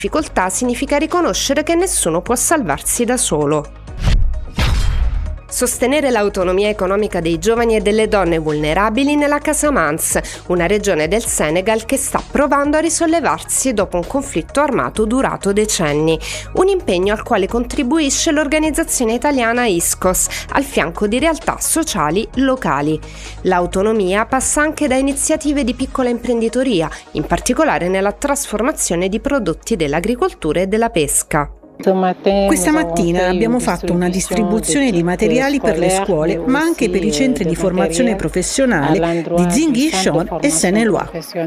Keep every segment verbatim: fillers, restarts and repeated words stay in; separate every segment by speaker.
Speaker 1: Difficoltà significa riconoscere che nessuno può salvarsi da solo. Sostenere l'autonomia economica dei giovani e delle donne vulnerabili nella Casamance, una regione del Senegal che sta provando a risollevarsi dopo un conflitto armato durato decenni. Un impegno al quale contribuisce l'organizzazione italiana ISCOS, al fianco di realtà sociali locali. L'autonomia passa anche da iniziative di piccola imprenditoria, in particolare nella trasformazione di prodotti dell'agricoltura e della pesca.
Speaker 2: Questa mattina abbiamo fatto una distribuzione di materiali per le scuole, ma anche per i centri di formazione professionale di Ziguinchor e Saint-Éloi.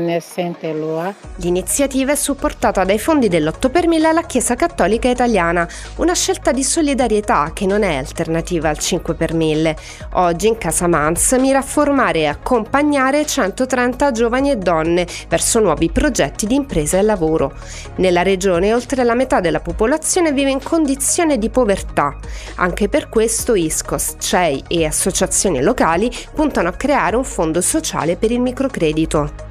Speaker 1: L'iniziativa è supportata dai fondi dell'otto per mille alla Chiesa Cattolica Italiana, una scelta di solidarietà che non è alternativa al cinque per mille. Oggi in Casamance mira a formare e accompagnare centotrenta giovani e donne verso nuovi progetti di impresa e lavoro. Nella regione oltre la metà della popolazione vive in condizione di povertà. Anche per questo ISCOS, C E I e associazioni locali puntano a creare un fondo sociale per il microcredito.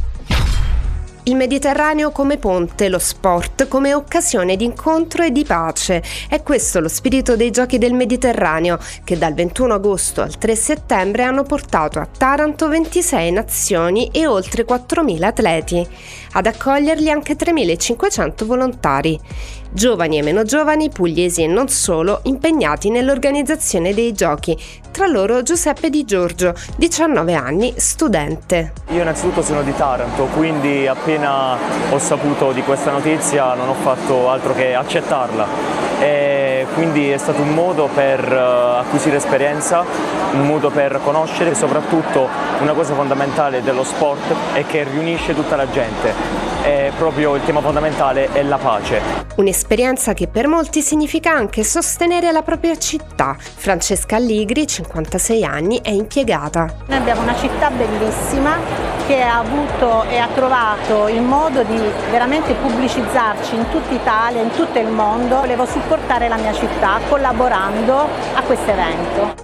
Speaker 1: Il Mediterraneo come ponte, lo sport come occasione di incontro e di pace. È questo lo spirito dei Giochi del Mediterraneo, che dal ventuno agosto al tre settembre hanno portato a Taranto ventisei nazioni e oltre quattromila atleti. Ad accoglierli anche tremilacinquecento volontari. Giovani e meno giovani, pugliesi e non solo, impegnati nell'organizzazione dei giochi. Tra loro Giuseppe Di Giorgio, diciannove anni, studente.
Speaker 3: Io innanzitutto sono di Taranto, quindi appena ho saputo di questa notizia non ho fatto altro che accettarla. E quindi è stato un modo per acquisire esperienza, un modo per conoscere, e soprattutto una cosa fondamentale dello sport è che riunisce tutta la gente. E proprio il tema fondamentale è la pace.
Speaker 1: Un'esperienza che per molti significa anche sostenere la propria città. Francesca Alligri, cinquantasei anni, è impiegata.
Speaker 4: Noi abbiamo una città bellissima che ha avuto e ha trovato il modo di veramente pubblicizzarci in tutta Italia, in tutto il mondo. Volevo supportare la mia città collaborando a questo evento.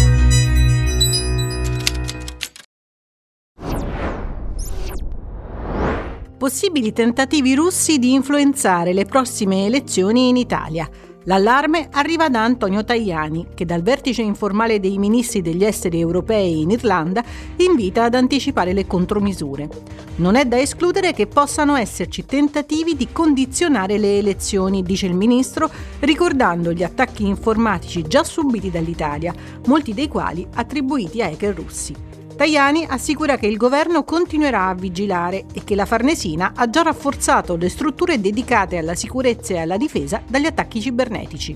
Speaker 2: Possibili tentativi russi di influenzare le prossime elezioni in Italia. L'allarme arriva da Antonio Tajani, che dal vertice informale dei ministri degli esteri europei in Irlanda invita ad anticipare le contromisure. Non è da escludere che possano esserci tentativi di condizionare le elezioni, dice il ministro, ricordando gli attacchi informatici già subiti dall'Italia, molti dei quali attribuiti a hacker russi. Tajani assicura che il governo continuerà a vigilare e che la Farnesina ha già rafforzato le strutture dedicate alla sicurezza e alla difesa dagli attacchi cibernetici.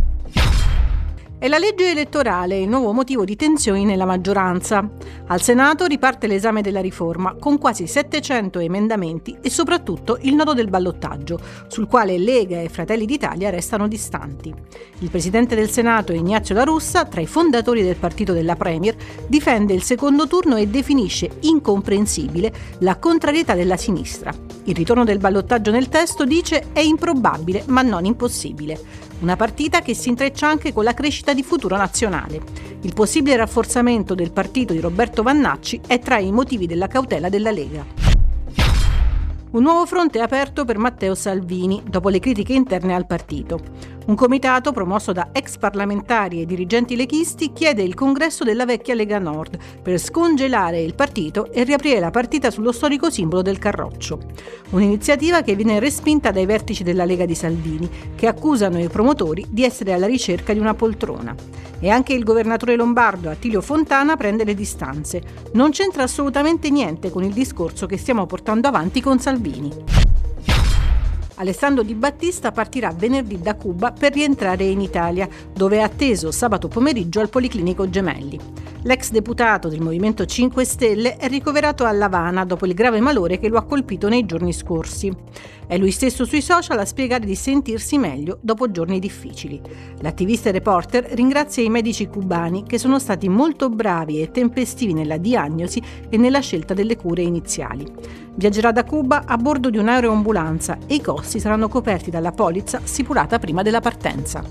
Speaker 2: È la legge elettorale il nuovo motivo di tensioni nella maggioranza. Al Senato riparte l'esame della riforma con quasi settecento emendamenti e soprattutto il nodo del ballottaggio, sul quale Lega e Fratelli d'Italia restano distanti. Il presidente del Senato, Ignazio La Russa, tra i fondatori del partito della Premier, difende il secondo turno e definisce incomprensibile la contrarietà della sinistra. Il ritorno del ballottaggio nel testo, dice, è improbabile ma non impossibile. Una partita che si intreccia anche con la crescita di Futuro Nazionale. Il possibile rafforzamento del partito di Roberto Vannacci è tra i motivi della cautela della Lega. Un nuovo fronte è aperto per Matteo Salvini dopo le critiche interne al partito. Un comitato promosso da ex parlamentari e dirigenti leghisti chiede il congresso della vecchia Lega Nord per scongelare il partito e riaprire la partita sullo storico simbolo del Carroccio. Un'iniziativa che viene respinta dai vertici della Lega di Salvini, che accusano i promotori di essere alla ricerca di una poltrona. E anche il governatore lombardo Attilio Fontana prende le distanze. Non c'entra assolutamente niente con il discorso che stiamo portando avanti con Salvini. Alessandro Di Battista partirà venerdì da Cuba per rientrare in Italia, dove è atteso sabato pomeriggio al Policlinico Gemelli. L'ex deputato del Movimento cinque Stelle è ricoverato a L'Avana dopo il grave malore che lo ha colpito nei giorni scorsi. È lui stesso sui social a spiegare di sentirsi meglio dopo giorni difficili. L'attivista e reporter ringrazia i medici cubani che sono stati molto bravi e tempestivi nella diagnosi e nella scelta delle cure iniziali. Viaggerà da Cuba a bordo di un'aeroambulanza e i costi saranno coperti dalla polizza stipulata prima della partenza.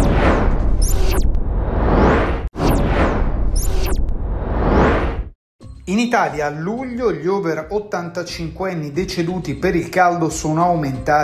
Speaker 5: In Italia a luglio gli over ottantacinquenni deceduti per il caldo sono aumentati